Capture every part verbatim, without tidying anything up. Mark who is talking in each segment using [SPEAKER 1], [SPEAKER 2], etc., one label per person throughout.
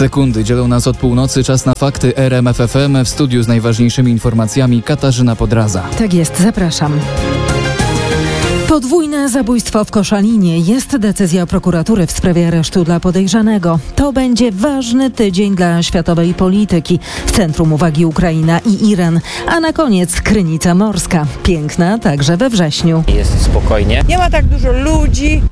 [SPEAKER 1] Sekundy dzielą nas od północy. Czas na fakty R M F F M. W studiu z najważniejszymi informacjami Katarzyna Podraza.
[SPEAKER 2] Tak jest, zapraszam. Podwójne zabójstwo w Koszalinie. Jest decyzja prokuratury w sprawie aresztu dla podejrzanego. To będzie ważny tydzień dla światowej polityki. W centrum uwagi Ukraina i Iran. A na koniec Krynica Morska. Piękna także we wrześniu.
[SPEAKER 3] Jest spokojnie.
[SPEAKER 4] Nie ma tak dużo ludzi.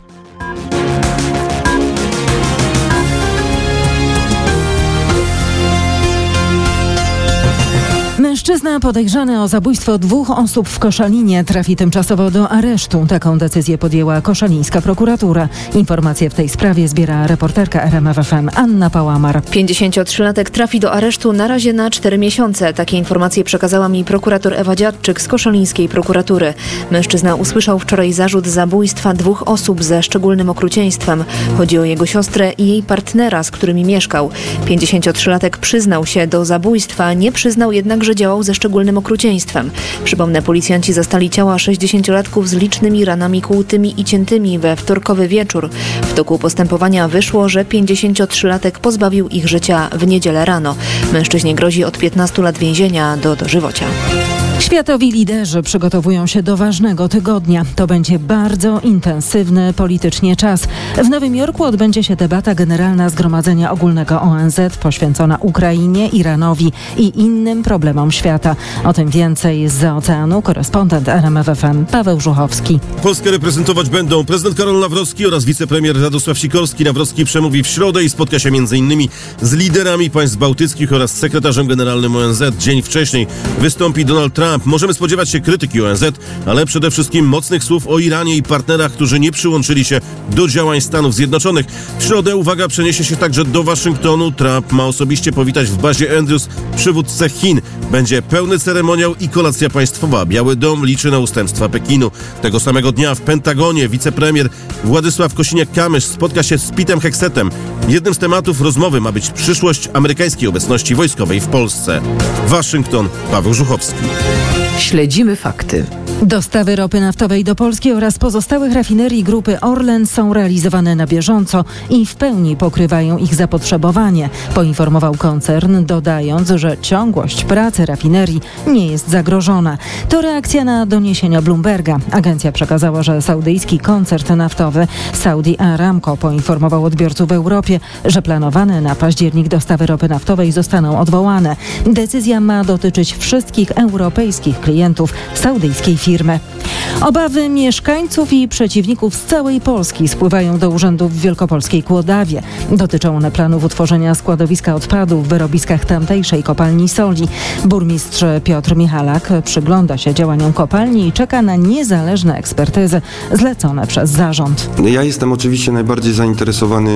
[SPEAKER 2] Mężczyzna podejrzany o zabójstwo dwóch osób w Koszalinie trafi tymczasowo do aresztu. Taką decyzję podjęła koszalińska prokuratura. Informacje w tej sprawie zbiera reporterka R M F F M Anna Pałamar.
[SPEAKER 5] pięćdziesięciotrzylatek trafi do aresztu na razie na cztery miesiące. Takie informacje przekazała mi prokurator Ewa Dziadczyk z koszalińskiej prokuratury. Mężczyzna usłyszał wczoraj zarzut zabójstwa dwóch osób ze szczególnym okrucieństwem. Chodzi o jego siostrę i jej partnera, z którymi mieszkał. pięćdziesięciotrzylatek przyznał się do zabójstwa, nie przyznał jednak, że działał ze szczególnym okrucieństwem. Przypomnę, policjanci zastali ciała sześćdziesięciolatków z licznymi ranami kłutymi i ciętymi we wtorkowy wieczór. W toku postępowania wyszło, że pięćdziesięciotrzylatek pozbawił ich życia w niedzielę rano. Mężczyźnie grozi od piętnastu lat więzienia do dożywocia.
[SPEAKER 2] Światowi liderzy przygotowują się do ważnego tygodnia. To będzie bardzo intensywny politycznie czas. W Nowym Jorku odbędzie się debata generalna Zgromadzenia Ogólnego O N Z poświęcona Ukrainie, Iranowi i innym problemom świata. O tym więcej zza oceanu korespondent R M F F M Paweł Żuchowski.
[SPEAKER 6] Polskę reprezentować będą prezydent Karol Nawrocki oraz wicepremier Radosław Sikorski. Nawrocki przemówi w środę i spotka się m.in. z liderami państw bałtyckich oraz sekretarzem generalnym O N Z. Dzień wcześniej wystąpi Donald Trump. Możemy spodziewać się krytyki O N Z, ale przede wszystkim mocnych słów o Iranie i partnerach, którzy nie przyłączyli się do działań Stanów Zjednoczonych. W środę uwaga przeniesie się także do Waszyngtonu. Trump ma osobiście powitać w bazie Andrews przywódcę Chin. Będzie pełny ceremoniał i kolacja państwowa. Biały Dom liczy na ustępstwa Pekinu. Tego samego dnia w Pentagonie wicepremier Władysław Kosiniak-Kamysz spotka się z Petem Heksetem. Jednym z tematów rozmowy ma być przyszłość amerykańskiej obecności wojskowej w Polsce. Waszyngton, Paweł Żuchowski.
[SPEAKER 7] Śledzimy fakty.
[SPEAKER 2] Dostawy ropy naftowej do Polski oraz pozostałych rafinerii grupy Orlen są realizowane na bieżąco i w pełni pokrywają ich zapotrzebowanie, poinformował koncern, dodając, że ciągłość pracy rafinerii nie jest zagrożona. To reakcja na doniesienia Bloomberga. Agencja przekazała, że saudyjski koncern naftowy Saudi Aramco poinformował odbiorców w Europie, że planowane na październik dostawy ropy naftowej zostaną odwołane. Decyzja ma dotyczyć wszystkich europejskich klientów saudyjskiej firmy. Firmy. Obawy mieszkańców i przeciwników z całej Polski spływają do urzędów w wielkopolskiej Kłodawie. Dotyczą one planów utworzenia składowiska odpadów w wyrobiskach tamtejszej kopalni soli. Burmistrz Piotr Michalak przygląda się działaniom kopalni i czeka na niezależne ekspertyzy zlecone przez zarząd.
[SPEAKER 8] Ja jestem oczywiście najbardziej zainteresowany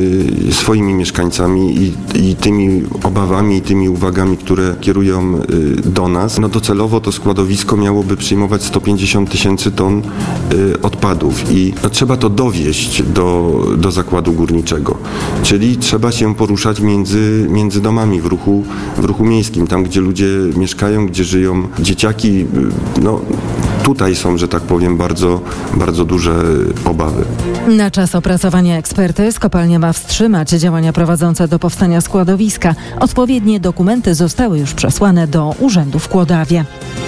[SPEAKER 8] y, swoimi mieszkańcami i, i tymi obawami i tymi uwagami, które kierują y, do nas. No docelowo to składowisko miałoby przyjmować sto pięćdziesiąt tysięcy ton y, odpadów i no, trzeba to dowieźć do, do zakładu górniczego, czyli trzeba się poruszać między, między domami w ruchu, w ruchu miejskim, tam gdzie ludzie mieszkają, gdzie żyją dzieciaki, y, no tutaj są, że tak powiem, bardzo, bardzo duże obawy.
[SPEAKER 2] Na czas opracowania ekspertyz kopalnia ma wstrzymać działania prowadzące do powstania składowiska. Odpowiednie dokumenty zostały już przesłane do urzędu w Kłodawie.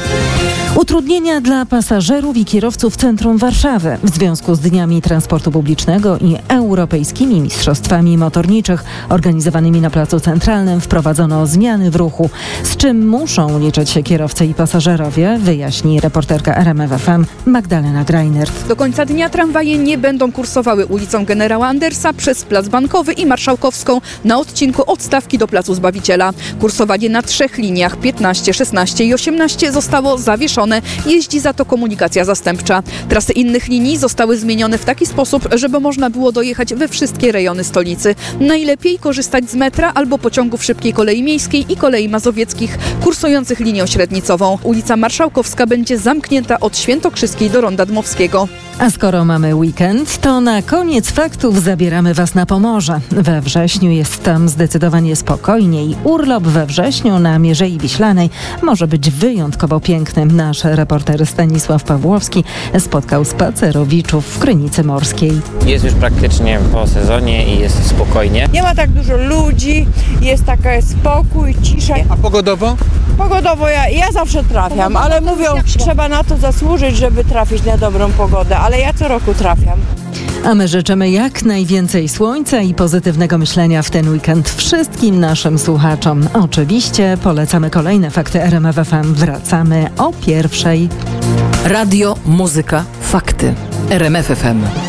[SPEAKER 2] Utrudnienia dla pasażerów i kierowców w centrum Warszawy. W związku z Dniami Transportu Publicznego i Europejskimi Mistrzostwami Motorniczych organizowanymi na Placu Centralnym wprowadzono zmiany w ruchu. Z czym muszą liczyć się kierowcy i pasażerowie, wyjaśni reporterka R M F F M Magdalena Greinert.
[SPEAKER 9] Do końca dnia tramwaje nie będą kursowały ulicą Generała Andersa przez Plac Bankowy i Marszałkowską na odcinku od Stawki do Placu Zbawiciela. Kursowanie na trzech liniach piętnaście, szesnaście i osiemnaście zostało zawieszone. Jeździ za to komunikacja zastępcza. Trasy innych linii zostały zmienione w taki sposób, żeby można było dojechać we wszystkie rejony stolicy. Najlepiej korzystać z metra albo pociągów szybkiej kolei miejskiej i kolei mazowieckich kursujących linią średnicową. Ulica Marszałkowska będzie zamknięta od Świętokrzyskiej do Ronda Dmowskiego.
[SPEAKER 2] A skoro mamy weekend, to na koniec faktów zabieramy Was na Pomorze. We wrześniu jest tam zdecydowanie spokojniej. Urlop we wrześniu na Mierzei Wiślanej może być wyjątkowo piękny. Nasz reporter Stanisław Pawłowski spotkał spacerowiczów w Krynicy Morskiej.
[SPEAKER 3] Jest już praktycznie po sezonie i jest spokojnie.
[SPEAKER 4] Nie ma tak dużo ludzi, jest taka spokój, cisza.
[SPEAKER 10] A pogodowo?
[SPEAKER 4] Pogodowo ja, ja zawsze trafiam, ale mówią, trzeba na to zasłużyć, żeby trafić na dobrą pogodę, ale ja co roku trafiam.
[SPEAKER 2] A my życzymy jak najwięcej słońca i pozytywnego myślenia w ten weekend wszystkim naszym słuchaczom. Oczywiście polecamy kolejne fakty R M F F M. Wracamy o pierwszej.
[SPEAKER 7] Radio, muzyka, fakty. R M F F M.